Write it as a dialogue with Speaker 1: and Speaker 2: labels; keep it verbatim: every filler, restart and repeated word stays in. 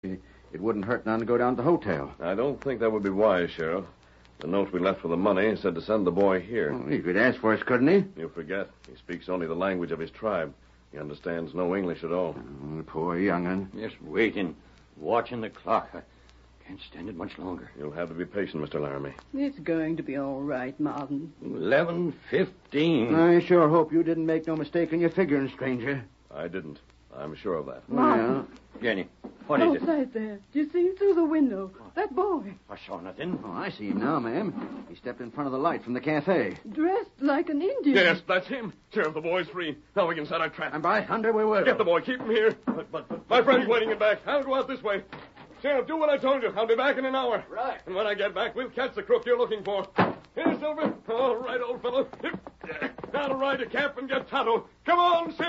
Speaker 1: It wouldn't hurt none to go down to the hotel.
Speaker 2: I don't think that would be wise, Sheriff. The note we left for the money said to send the boy here.
Speaker 1: Well, he could ask for us, couldn't he?
Speaker 2: You forget. He speaks only the language of his tribe. He understands no English at all.
Speaker 1: Oh, poor young'un.
Speaker 3: Just waiting, watching the clock. I can't stand it much longer.
Speaker 2: You'll have to be patient, Mister Laramie.
Speaker 4: It's going to be all right, Martin.
Speaker 3: Eleven fifteen.
Speaker 1: I sure hope you didn't make no mistake in your figuring, stranger.
Speaker 2: I didn't. I'm sure of that.
Speaker 4: Martin.
Speaker 3: Jenny, what is it?
Speaker 4: Outside there. Do you see him through the window? That boy.
Speaker 3: I saw nothing.
Speaker 1: Oh, I see him now, ma'am. He stepped in front of the light from the cafe.
Speaker 4: Dressed like an Indian.
Speaker 2: Yes, that's him. Sheriff, the boy's free. Now we can set our trap.
Speaker 1: And by thunder, we will.
Speaker 2: Get the boy. Keep him here. But, but, but my friend's waiting in back. I'll go out this way. Sheriff, do what I told you. I'll be back in an hour.
Speaker 3: Right.
Speaker 2: And when I get back, we'll catch the crook you're looking for. Here, Silver. All right, old fellow. Now to ride to camp and get Tonto. Come on, Silver.